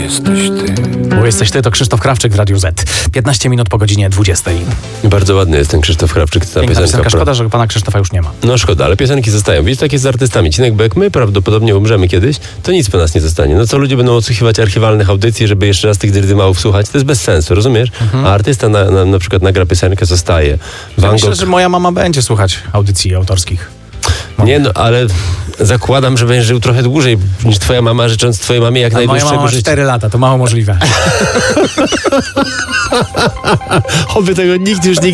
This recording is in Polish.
jesteś ty. Bo jesteś ty, to Krzysztof Krawczyk w Radiu Z. 15 minut po godzinie 20. Bardzo ładny jest ten Krzysztof Krawczyk. Ta Piękna piosenka. piosenka. Szkoda, że pana Krzysztofa już nie ma. No szkoda, ale piosenki zostają. Widzisz, tak jest z artystami. Cinek, bo jak my prawdopodobnie umrzemy kiedyś, to nic po nas nie zostanie. No co ludzie będą odsłuchiwać archiwalnych audycji, żeby jeszcze raz tych dydymałów słuchać? To jest bez sensu, rozumiesz? A artysta na przykład nagra piosenkę, zostaje. Van Myślę, Gogh... że moja mama będzie słuchać audycji autorskich. Nie, no ale zakładam, że będziesz żył trochę dłużej niż twoja mama, życząc twojej mamie jak A moja najdłuższego mama ma życia. 4 lata, to mało możliwe. Oby tego nikt już